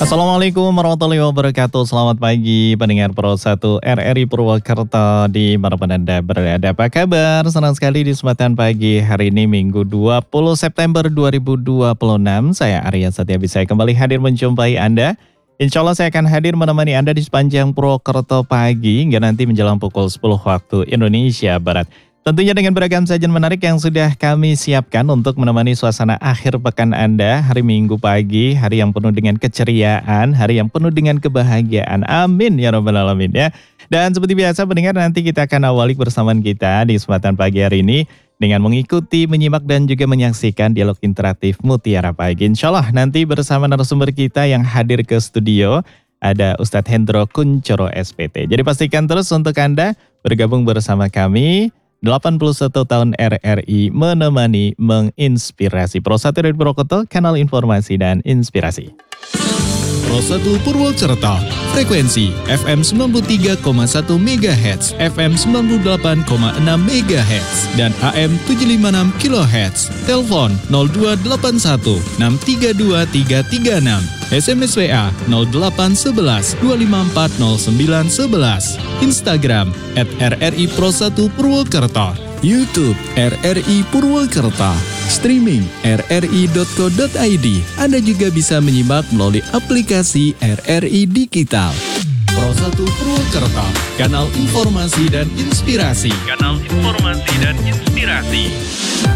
Assalamualaikum warahmatullahi wabarakatuh. Selamat pagi pendengar Pro 1 RRI Purwokerto di manapun Anda berada. Apa kabar? Senang sekali di kesempatan pagi hari ini Minggu 20 September 2026. Saya Arya Satya bisa kembali hadir menjumpai Anda. Insya Allah saya akan hadir menemani Anda di sepanjang Purwokerto pagi hingga nanti menjelang pukul 10 waktu Indonesia Barat. Tentunya dengan beragam sajian menarik yang sudah kami siapkan untuk menemani suasana akhir pekan Anda hari Minggu pagi, hari yang penuh dengan keceriaan, hari yang penuh dengan kebahagiaan. Amin ya rabbal alamin ya. Dan seperti biasa pendengar, nanti kita akan awali bersamaan kita di kesempatan pagi hari ini dengan mengikuti, menyimak dan juga menyaksikan dialog interaktif Mutiara Pagi. Insya Allah nanti bersama narasumber kita yang hadir ke studio ada Ustadz Hendro Kuncoro SPT. Jadi pastikan terus untuk Anda bergabung bersama kami. 81 tahun RRI menemani, menginspirasi. Pro 1 dari Purwokerto, kanal informasi dan inspirasi. Pro 1 Purwokerto, frekuensi FM 93,1 MHz, FM 98,6 MHz, dan AM 756 kHz. Telepon 0281 632 336. SMS WA 0811 254 0911. Instagram @RRI Pro 1 Purwokerto. YouTube RRI Purwokerto. Streaming rri.co.id. Anda juga bisa menyimak melalui aplikasi RRI Digital. Pro 1 Purwokerto, kanal informasi dan inspirasi. Kanal informasi dan inspirasi.